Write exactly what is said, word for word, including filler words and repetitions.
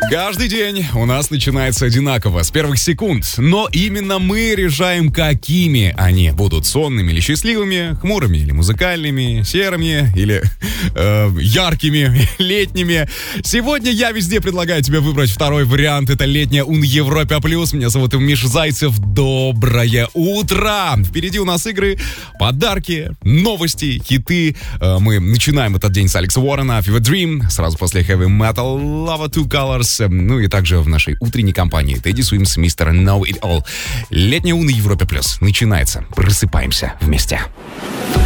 Каждый день у нас начинается одинаково, с первых секунд. Но именно мы решаем, какими они будут: сонными или счастливыми, хмурыми или музыкальными, серыми или э, яркими, летними. Сегодня я везде предлагаю тебе выбрать второй вариант. Это летняя ун Европа плюс. Меня зовут Миша Зайцев. Доброе утро! Впереди у нас игры, подарки, новости, хиты. Э, мы начинаем этот день с Алекса Уоррена, Fever Dream, сразу после Heavy Metal, Lava Two Colors, ну и также в нашей утренней компании Teddy Swims, мистер Know It All. Летняя ун Европа плюс начинается. Просыпаемся вместе.